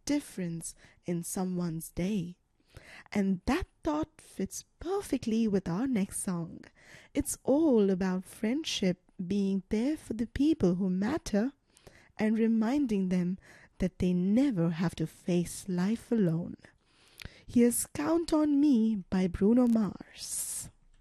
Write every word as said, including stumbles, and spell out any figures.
difference in someone's day. And that thought fits perfectly with our next song. It's all about friendship, being there for the people who matter and reminding them that they never have to face life alone. Here's Count on Me by Bruno Mars.